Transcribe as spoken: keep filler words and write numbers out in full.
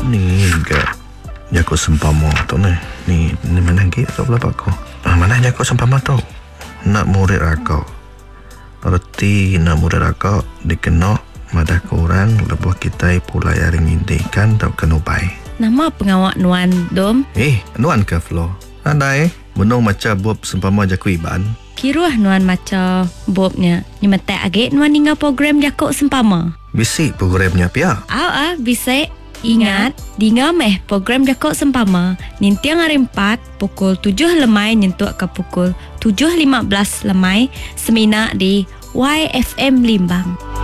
Ni ke Jakut sempama tu ni. Ni ni mana lagi tak boleh pakai. Ah, mana jakut sempama tu? Nak murid akak. Berarti nak murid akak dikena madah korang lebuh kita pulai hari ngintikan tak kena baik. Nama pengawak Nuan Dom? Eh, Nuan ke Flo? Andai menung macam bob sempama jaku iban. Kiruah Nuan macam bobnya. Ni mata agak Nuan tinggal program jakut sempama. Bisik programnya pia. Aw ah, bisik. Ingat, dinga meh program jakut sempama. Nintiang hari empat pukul tujuh lemai nyentuh ke pukul tujuh lima belas lemai semina di Y F M Limbang.